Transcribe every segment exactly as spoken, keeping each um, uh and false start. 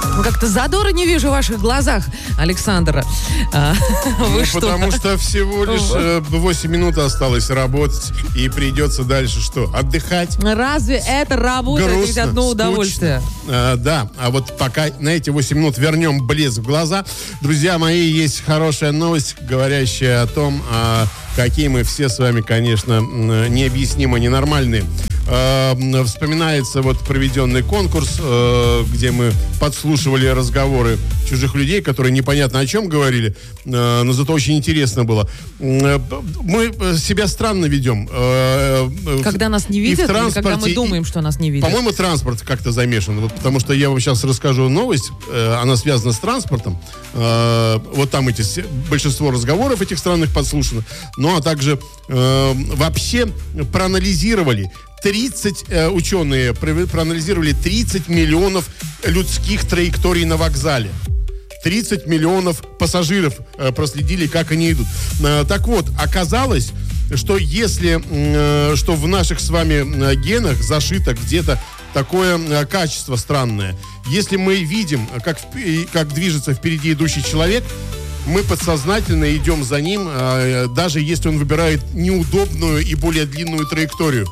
Ну, как-то задора не вижу в ваших глазах, Александр. А, вы ну, что? Потому что всего лишь э, восемь минут осталось работать, и придется дальше что? Отдыхать. Разве это работа? Это ведь одно удовольствие. А, да, а вот пока на эти восемь минут вернем блеск в глаза, друзья мои, есть хорошая новость, говорящая о том, а, какие мы все с вами, конечно, необъяснимо ненормальные. Э, вспоминается вот проведенный конкурс, э, где мы подслушивали разговоры чужих людей, которые непонятно о чем говорили, э, но зато очень интересно было. Э, мы себя странно ведем. Э, когда нас не видят, или когда мы думаем, что нас не видят? По-моему, транспорт как-то замешан. Вот, потому что я вам сейчас расскажу новость, э, она связана с транспортом. Э, вот там эти, большинство разговоров этих странных подслушано. Ну, а также э, вообще проанализировали тридцать э, ученые проанализировали тридцать миллионов людских траекторий на вокзале. тридцать миллионов пассажиров э, проследили, как они идут. Э, так вот, оказалось, что если, э, что в наших с вами генах зашито где-то такое э, качество странное. Если мы видим, как, как движется впереди идущий человек, мы подсознательно идем за ним, э, даже если он выбирает неудобную и более длинную траекторию.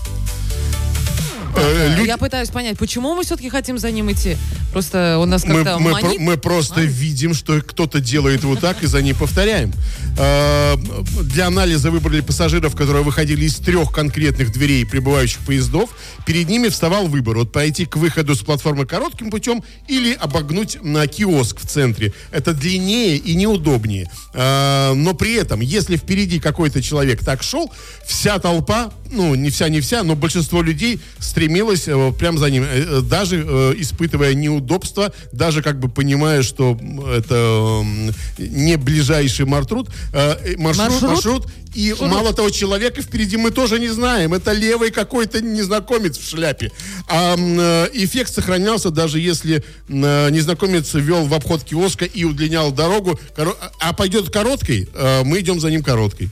Э, Люд... Я пытаюсь понять, почему мы все-таки хотим за ним идти? Просто он нас как-то мы, манит? Мы, мы просто а? видим, что кто-то делает вот так, и за ним повторяем. Для анализа выбрали пассажиров, которые выходили из трех конкретных дверей прибывающих поездов. Перед ними вставал выбор: вот пойти к выходу с платформы коротким путем или обогнуть на киоск в центре. Это длиннее и неудобнее. Но при этом, если впереди какой-то человек так шел, вся толпа, ну, не вся, не вся, но большинство людей стремилось э, прямо за ним, э, даже э, испытывая неудобства, даже как бы понимая, что это э, не ближайший маршрут, э, маршрут, маршрут, маршрут, и Шурут. Мало того, человека впереди мы тоже не знаем, это левый какой-то незнакомец в шляпе. А э, эффект сохранялся, даже если э, незнакомец вел в обход киоска и удлинял дорогу, коро- а пойдет короткой, э, мы идем за ним короткой.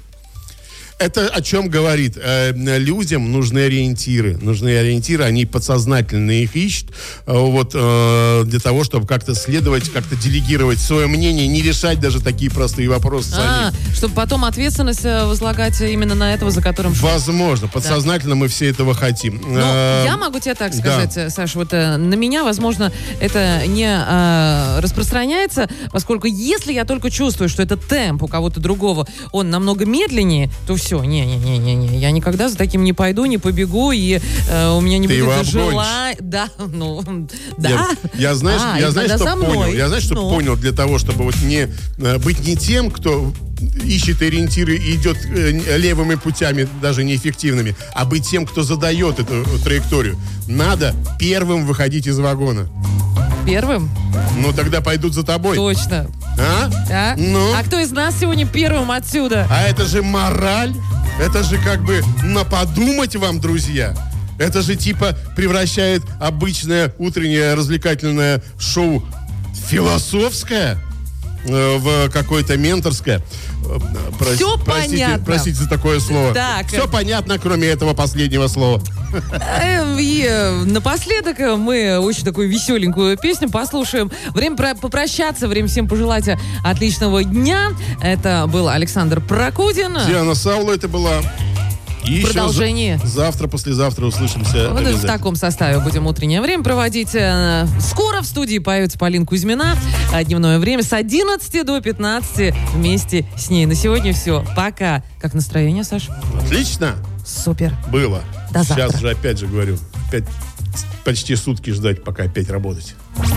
Это о чем говорит? Э, людям нужны ориентиры. Нужны ориентиры, они подсознательно их ищут. Э, вот, э, для того, чтобы как-то следовать, как-то делегировать свое мнение, не решать даже такие простые вопросы сами. А, чтобы потом ответственность возлагать именно на этого, за которым шел. Возможно. Подсознательно да. мы все этого хотим. Ну, э, я могу тебе так сказать, да. Саша, вот э, на меня, возможно, это не э, распространяется, поскольку если я только чувствую, что этот темп у кого-то другого, он намного медленнее, то все. Не-не-не-не, я никогда за таким не пойду, не побегу, и э, у меня не Ты будет желания. Да, ну, да. Я, я знаешь, а, я знаешь, что понял. Я знаешь, что ну. понял для того, чтобы вот не быть не тем, кто ищет ориентиры и идет э, левыми путями, даже неэффективными, а быть тем, кто задает эту траекторию. Надо первым выходить из вагона. Первым? Ну, тогда пойдут за тобой. Точно. А? А? Ну? А кто из нас сегодня первым отсюда? А это же мораль. Это же как бы на подумать вам, друзья. Это же типа превращает обычное утреннее развлекательное шоу философское в какое-то менторское. Прос, Все простите, понятно. Простите за такое слово. Так. Все понятно, кроме этого последнего слова. И напоследок мы очень такую веселенькую песню послушаем. Время попрощаться, время всем пожелать отличного дня. Это был Александр Прокудин. Диана Саула это была. И в продолжении. Завтра, послезавтра услышимся. Вот в таком составе будем утреннее время проводить. Скоро в студии появится Полина Кузьмина. Дневное время с одиннадцати до пятнадцати вместе с ней. На сегодня все. Пока. Как настроение, Саш? Отлично. Супер. Было. До завтра. Сейчас же опять же говорю. Опять почти сутки ждать, пока опять работать.